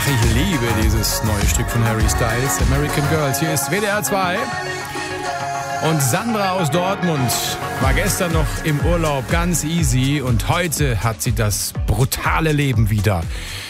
ich liebe dieses neue Stück von Harry Styles, American Girls. Hier ist WDR 2. Und Sandra aus Dortmund war gestern noch im Urlaub, ganz easy. Und heute hat sie das brutale Leben wieder.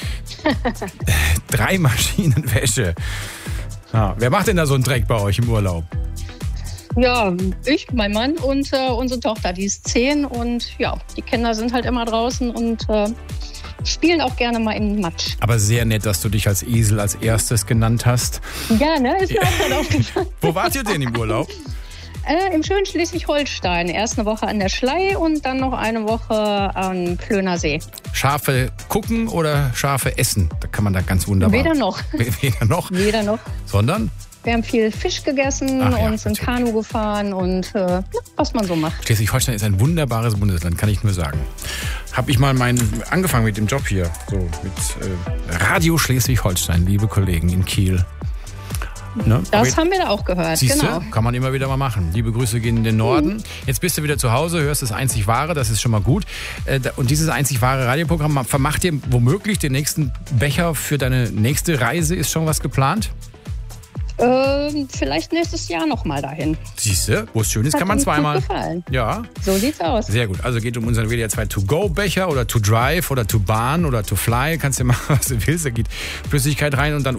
3 Maschinen Wäsche. Ja, wer macht denn da so einen Dreck bei euch im Urlaub? Ja, ich, mein Mann und unsere Tochter, die ist 10. Und ja, die Kinder sind halt immer draußen und spielen auch gerne mal im Matsch. Aber sehr nett, dass du dich als Esel als erstes genannt hast. Ja, ne? Ist mir auch gerade aufgefallen. Wo wart ihr denn im Urlaub? Im schönen Schleswig-Holstein. Erst eine Woche an der Schlei und dann noch eine Woche am Plöner See. Schafe gucken oder Schafe essen? Da kann man da ganz wunderbar. Weder noch. Weder noch? Weder noch. Sondern? Wir haben viel Fisch gegessen und sind Kanu gefahren und was man so macht. Schleswig-Holstein ist ein wunderbares Bundesland, kann ich nur sagen. Habe ich mal angefangen mit dem Job hier, so mit Radio Schleswig-Holstein, liebe Kollegen in Kiel. Ne? Das haben wir da auch gehört, siehste, genau. Kann man immer wieder mal machen. Liebe Grüße gehen in den Norden. Jetzt bist du wieder zu Hause, hörst das Einzig Wahre, das ist schon mal gut. Und dieses Einzig Wahre Radioprogramm, vermacht dir womöglich den nächsten Becher für deine nächste Reise? Ist schon was geplant? Vielleicht nächstes Jahr noch mal dahin. Siehste, wo es schön ist, kann man zweimal. Hat mir gut gefallen. Ja. So sieht's aus. Sehr gut. Also geht um unseren WDR 2 To-Go-Becher oder To-Drive oder To-Bahn oder To-Fly. Kannst du machen, was du willst. Da geht Flüssigkeit rein und dann